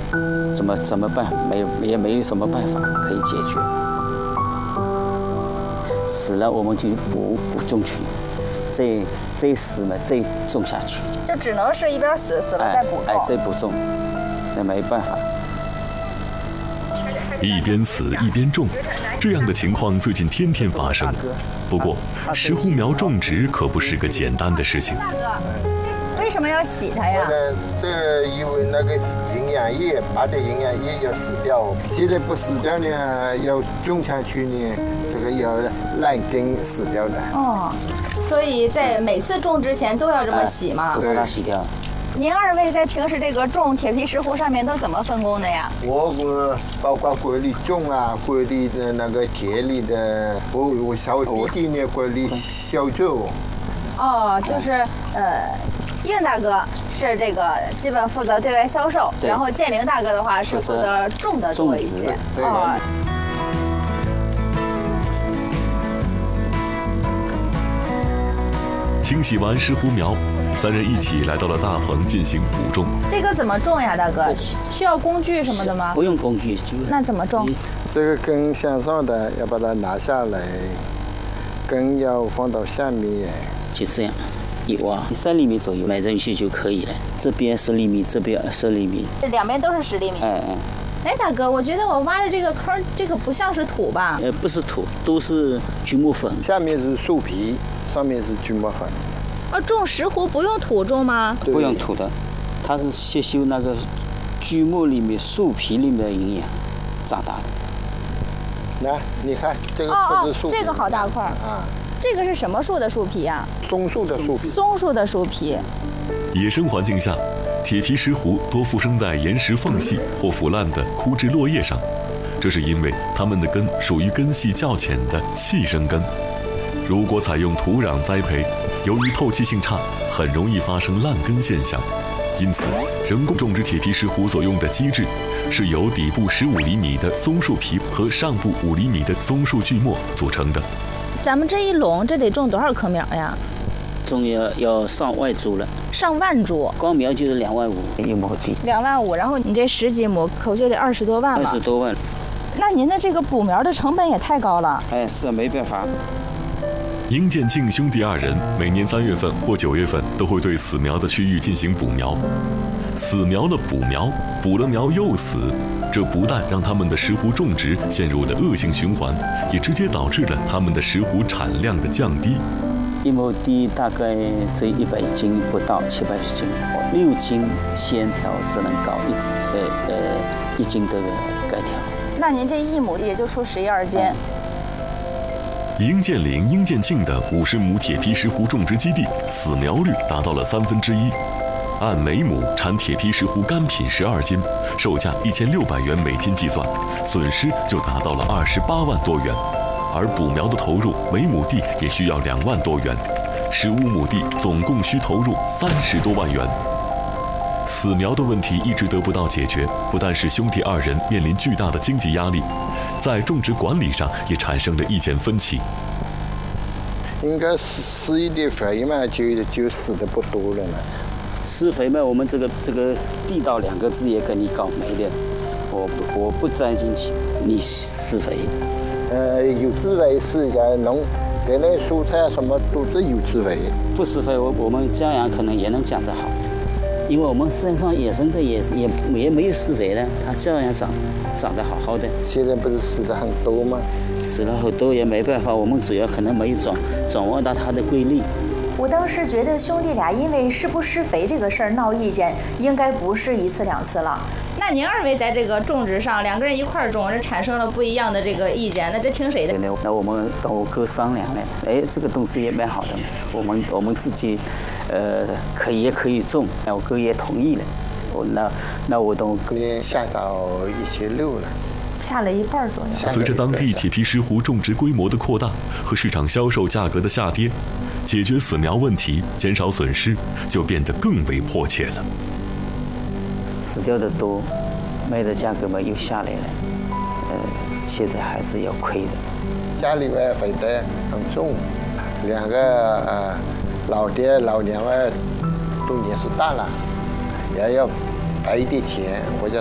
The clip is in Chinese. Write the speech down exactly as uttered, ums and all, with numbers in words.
怎么怎么办？没有也没有什么办法可以解决。死了我们就补补种去，再再死嘛再种下去。 就只能是一边死死了再补种。 哎，哎再补种，那没办法。 一边死一边种，这样的情况最近天天发生。不过，石斛苗种植可不是个简单的事情。 大哥，为什么要洗它呀？ 是因为那个营养液，把的营养液要死掉。现在不死掉呢，要种下去呢，这个要烂根死掉的。 哦，所以在每次种之前都要这么洗吗？ 都把它洗掉。 您二位在平时这个种铁皮石斛上面都怎么分工的呀？ 我我包括管理种啊，管理的那个田里的，我我小弟弟呢管理销售。 哦，就是呃，应大哥是这个基本负责对外销售，然后建玲大哥的话是负责种的多一些。哦。 清洗完石斛苗，三人一起来到了大棚进行补种。 这个怎么种呀，大哥？需要工具什么的吗？ 不用工具，就那怎么种？ 这个根向上的要把它拿下来，根要放到下面， 就这样，一挖三厘米左右埋进去就可以了。这边十厘米，这边十厘米， 这两边都是十厘米。 哎哎。 哎，大哥，我觉得我挖的这个坑，这个不像是土吧？ 呃，不是土，都是锯木粉。 下面是树皮，上面是锯木粉。 哦，种石斛不用土种吗？ 不用土的，它是吸收那个锯木里面树皮里面的营养长大的。 来，你看这个不是树皮。哦哦，这个好大块啊！这个是什么树的树皮呀？ 松树的树皮。 松树的树皮。 野生环境下，铁皮石斛多附生在岩石缝隙或腐烂的枯枝落叶上，这是因为它们的根属于根系较浅的气生根。如果采用土壤栽培，由于透气性差，很容易发生烂根现象。因此，人工种植铁皮石斛所用的基质是由底部十五厘米的松树皮和上部五厘米的松树锯末组成的。 咱们这一垄，这得种多少棵苗呀？ 种要要上万株了。 上万株， 光苗就是两万五一亩地。 两万五，然后你这十几亩，可就得二十多万了。 二十多万。 那您的这个补苗的成本也太高了。 哎，是没办法。 殷建庆兄弟二人每年三月份或九月份都会对死苗的区域进行补苗。死苗了补苗，补了苗又死，这不但让他们的石斛种植陷入了恶性循环，也直接导致了他们的石斛产量的降低。 一亩地大概只一百斤不到，七八十斤，六斤线条只能搞一呃呃一斤的盖条。 那您这一亩也就出十一二斤。 殷建玲、殷建庆的五十亩铁皮石斛种植基地死苗率达到了三分之一，按每亩产铁皮石斛干品十二斤，售价一千六百元每斤计算，损失就达到了二十八万多元。而补苗的投入每亩地也需要两万多元，十五亩地总共需投入三十多万元。死苗的问题一直得不到解决，不但是兄弟二人面临巨大的经济压力，在种植管理上也产生了意见分歧。 应该施一点肥嘛，就就死的不多了嘛。 施肥嘛，我们这个这个地道两个字也给你搞没了，我不我不担心你施肥。 呃，有机肥施一下，农给那蔬菜什么都是有机肥。 不施肥，我我们这样可能也能长得好，因为我们山上野生的也也也没有施肥了，它这样长长得好好的。 现在不是死的很多吗？ 死了很多也没办法，我们主要可能没有掌掌握到它的规律。 我当时觉得兄弟俩因为施不施肥这个事儿闹意见，应该不是一次两次了。 那您二位在这个种植上，两个人一块儿种，这产生了不一样的这个意见，那这听谁的？ 那我们都各商量了，哎，这个东西也蛮好的，我们我们自己，呃，可以也可以种，那我哥也同意了，我那那我都下到一千六了。 下了一半左右。 随着当地铁皮石斛种植规模的扩大和市场销售价格的下跌，解决死苗问题、减少损失就变得更为迫切了。 死掉的多，卖的价格嘛又下来了，呃，现在还是要亏的。 家里面肥得很重，两个呃老爹老娘们都年纪大了，也要带一点钱，我就